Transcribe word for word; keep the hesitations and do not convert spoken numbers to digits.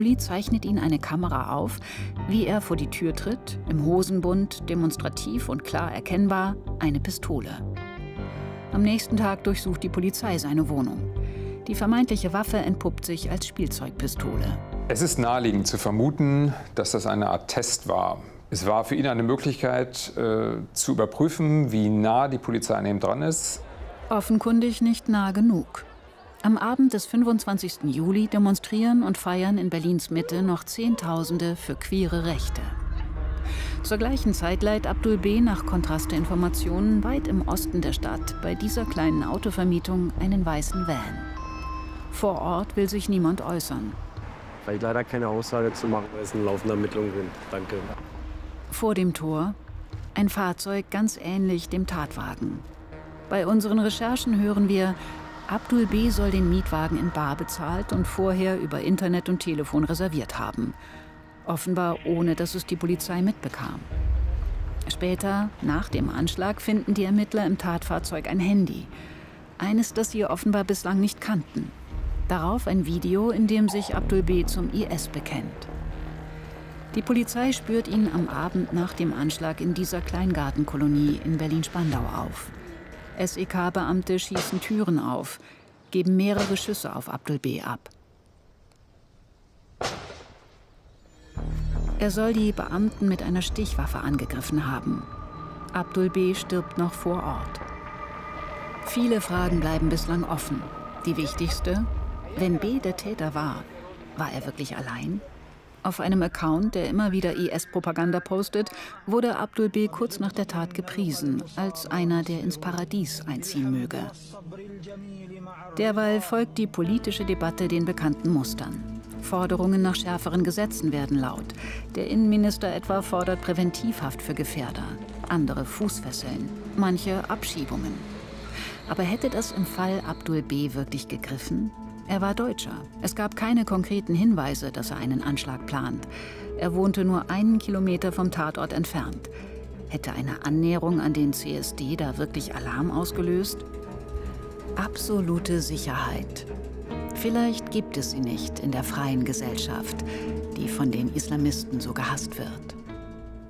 Juli zeichnet ihn eine Kamera auf, wie er vor die Tür tritt, im Hosenbund, demonstrativ und klar erkennbar, eine Pistole. Am nächsten Tag durchsucht die Polizei seine Wohnung. Die vermeintliche Waffe entpuppt sich als Spielzeugpistole. Es ist naheliegend zu vermuten, dass das eine Art Test war. Es war für ihn eine Möglichkeit, äh, zu überprüfen, wie nah die Polizei an ihm dran ist. Offenkundig nicht nah genug. Am Abend des fünfundzwanzigsten Juli demonstrieren und feiern in Berlins Mitte noch Zehntausende für queere Rechte. Zur gleichen Zeit leiht Abdul B. nach Kontraste-Informationen weit im Osten der Stadt bei dieser kleinen Autovermietung einen weißen Van. Vor Ort will sich niemand äußern. Weil ich leider keine Aussage zu machen, weil es eine laufende Ermittlung sind. Danke. Vor dem Tor ein Fahrzeug ganz ähnlich dem Tatwagen. Bei unseren Recherchen hören wir, Abdul B. soll den Mietwagen in bar bezahlt und vorher über Internet und Telefon reserviert haben. Offenbar ohne, dass es die Polizei mitbekam. Später, nach dem Anschlag, finden die Ermittler im Tatfahrzeug ein Handy. Eines, das sie offenbar bislang nicht kannten. Darauf ein Video, in dem sich Abdul B. zum I S bekennt. Die Polizei spürt ihn am Abend nach dem Anschlag in dieser Kleingartenkolonie in Berlin-Spandau auf. S E K-Beamte schießen Türen auf, geben mehrere Schüsse auf Abdul B. ab. Er soll die Beamten mit einer Stichwaffe angegriffen haben. Abdul B. stirbt noch vor Ort. Viele Fragen bleiben bislang offen. Die wichtigste: Wenn B. der Täter war, war er wirklich allein? Auf einem Account, der immer wieder I S-Propaganda postet, wurde Abdul B. kurz nach der Tat gepriesen, als einer, der ins Paradies einziehen möge. Derweil folgt die politische Debatte den bekannten Mustern. Forderungen nach schärferen Gesetzen werden laut. Der Innenminister etwa fordert Präventivhaft für Gefährder, andere Fußfesseln, manche Abschiebungen. Aber hätte das im Fall Abdul B. wirklich gegriffen? Er war Deutscher. Es gab keine konkreten Hinweise, dass er einen Anschlag plant. Er wohnte nur einen Kilometer vom Tatort entfernt. Hätte eine Annäherung an den C S D da wirklich Alarm ausgelöst? Absolute Sicherheit. Vielleicht gibt es sie nicht in der freien Gesellschaft, die von den Islamisten so gehasst wird.